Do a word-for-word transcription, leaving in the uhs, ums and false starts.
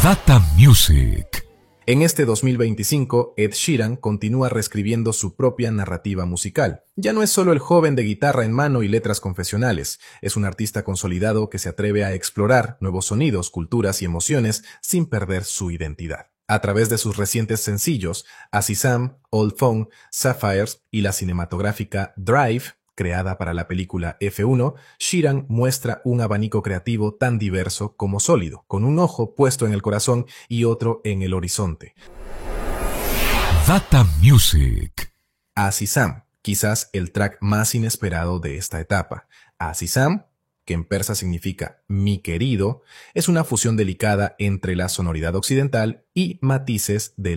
Data Music. En este dos mil veinticinco, Ed Sheeran continúa reescribiendo su propia narrativa musical. Ya no es solo el joven de guitarra en mano y letras confesionales, es un artista consolidado que se atreve a explorar nuevos sonidos, culturas y emociones sin perder su identidad. A través de sus recientes sencillos, Azizam, Old Phone, Sapphires y la cinematográfica Drive, creada para la película F uno, Sheeran muestra un abanico creativo tan diverso como sólido, con un ojo puesto en el corazón y otro en el horizonte. Data Music. Azizam, quizás el track más inesperado de esta etapa. Azizam, que en persa significa mi querido, es una fusión delicada entre la sonoridad occidental y matices del